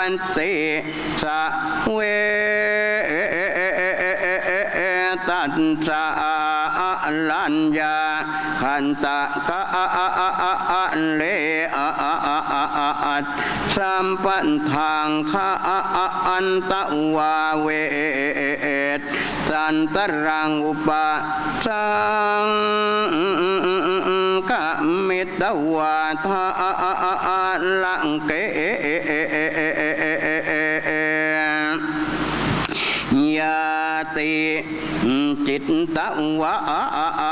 นติสะเวตัสสะลัญญาขันตะกะเลสัมปันทางคะอันตะวาเวสันตรังอุปาสังกะมิตวาทาลังเกยาติจิตตวะ